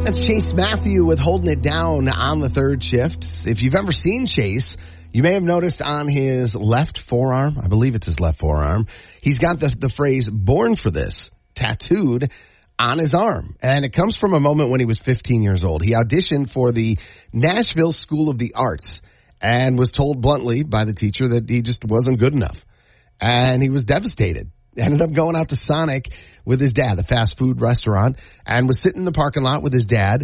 That's Chase Matthew with Holding It Down on the third shift. If you've ever seen Chase, you may have noticed on his left forearm, I believe it's his left forearm, he's got the phrase "Born for This" tattooed on his arm. And it comes from a moment when he was 15 years old. He auditioned for the Nashville School of the Arts and was told bluntly by the teacher that he just wasn't good enough. And he was devastated. Ended up going out to Sonic with his dad, the fast food restaurant, and was sitting in the parking lot with his dad